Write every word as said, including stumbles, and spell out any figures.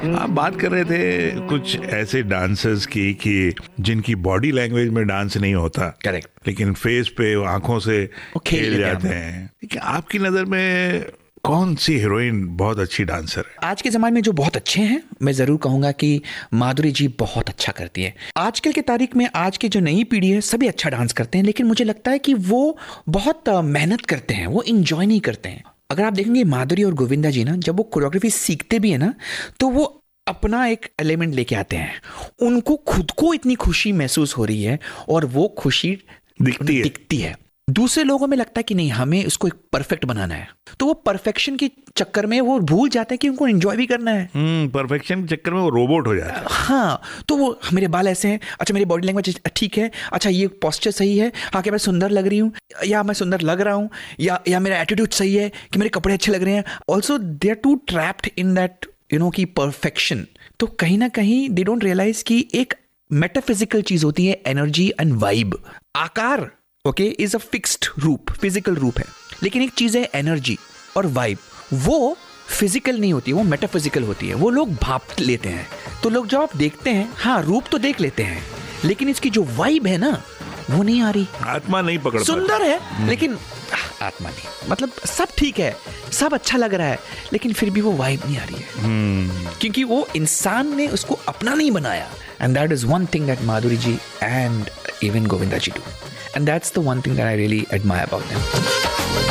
आप बात कर रहे थे कुछ ऐसे डांसर्स की कि जिनकी बॉडी लैंग्वेज में डांस नहीं होता, करेक्ट, लेकिन फेस पे आंखों से खेल जाते हैं। आपकी नजर में कौन सी हीरोइन बहुत अच्छी डांसर है आज के ज़माने में? जो बहुत अच्छे हैं, मैं ज़रूर कहूँगा कि माधुरी जी बहुत अच्छा करती है। आजकल की तारीख में आज की जो नई पीढ़ी है सभी अच्छा डांस करते हैं, लेकिन मुझे लगता है कि वो बहुत मेहनत करते हैं, वो इंजॉय नहीं करते हैं। अगर आप देखेंगे माधुरी और गोविंदा जी ना, जब वो कोरियोग्राफी सीखते भी है ना, तो वो अपना एक एलिमेंट लेके आते हैं। उनको खुद को इतनी खुशी महसूस हो रही है और वो खुशी दिखती है दिखती है। दूसरे लोगों में लगता है कि नहीं, हमें इसको एक परफेक्ट बनाना है, तो वो परफेक्शन के चक्कर में वो भूल जाते हैं कि उनको एंजॉय भी करना है। हम्म परफेक्शन के चक्कर में वो रोबोट हो जाता है। हाँ, तो वो मेरे बाल ऐसे हैं, अच्छा मेरी बॉडी लैंग्वेज ठीक है, अच्छा ये पोस्चर सही है, हाँ क्या मैं सुंदर लग रही हूँ, या मैं सुंदर लग रहा हूँ, या या मेरा एटीट्यूड सही है, कि मेरे कपड़े अच्छे लग रहे हैं। Also they are to trapped in that you know की परफेक्शन। तो कहीं ना कहीं दे डोंट रियलाइज कि एक मेटाफिजिकल चीज होती है एनर्जी एंड वाइब। आकार ओके इज अ फिक्स्ड रूप, फिजिकल रूप है, लेकिन एक चीज है एनर्जी और वाइब, वो फिजिकल नहीं होती, वो मेटाफिजिकल होती है। वो लोग भाप लेते हैं। तो लोग जब आप देखते हैं, हाँ रूप तो देख लेते हैं, लेकिन इसकी जो वाइब है ना वो नहीं आ रही। आत्मा नहीं पकड़, सुंदर है लेकिन आत्मा नहीं, मतलब सब ठीक है, सब अच्छा लग रहा है, लेकिन फिर भी वो वाइब नहीं आ रही है, क्योंकि वो इंसान ने उसको अपना नहीं बनाया। And that is one thing that Madhuri ji and even Govinda ji do, and that's the one thing that I really admire about them.